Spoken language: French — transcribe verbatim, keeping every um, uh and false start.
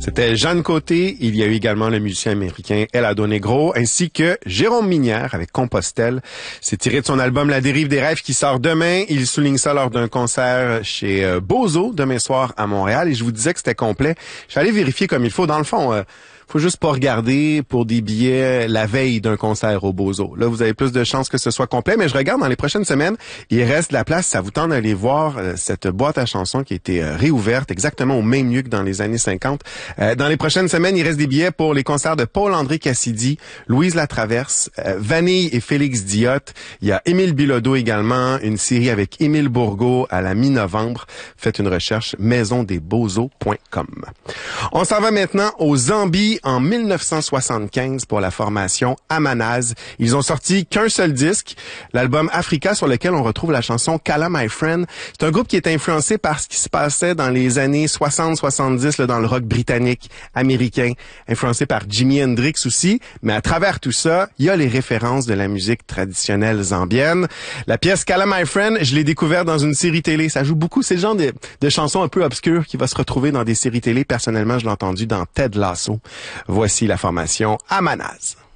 C'était Jeanne Côté. Il y a eu également le musicien américain Helado Negro, ainsi que Jérôme Minière avec Compostelle. C'est tiré de son album La Dérive des rêves qui sort demain. Il souligne ça lors d'un concert chez euh, Bozo demain soir à Montréal. Et je vous disais que c'était complet. Je suis allé vérifier comme il faut. Dans le fond, euh, faut juste pas regarder pour des billets la veille d'un concert au Bozo. Là, vous avez plus de chances que ce soit complet, mais je regarde dans les prochaines semaines, il reste de la place. Ça vous tente d'aller voir euh, cette boîte à chansons qui a été euh, réouverte exactement au même lieu que dans les années cinquante. Euh, dans les prochaines semaines, il reste des billets pour les concerts de Paul-André Cassidy, Louise Latraverse, euh, Vanille et Félix Diot. Il y a Émile Bilodeau également, une série avec Émile Bourgault à la mi-novembre. Faites une recherche maison des bozo point com. On s'en va maintenant aux Zambie en mille neuf cent soixante-quinze pour la formation Amanaz. Ils ont sorti qu'un seul disque, l'album Africa, sur lequel on retrouve la chanson Kala My Friend. C'est un groupe qui est influencé par ce qui se passait dans les années soixante soixante-dix là, dans le rock britannique, américain, influencé par Jimi Hendrix aussi, mais à travers tout ça, il y a les références de la musique traditionnelle zambienne. La pièce Kala My Friend, je l'ai découvert dans une série télé. Ça joue beaucoup, c'est le genre de, de chansons un peu obscures qui va se retrouver dans des séries télé. Personnellement, je l'ai entendu dans Ted Lasso. Voici la formation Amanaz.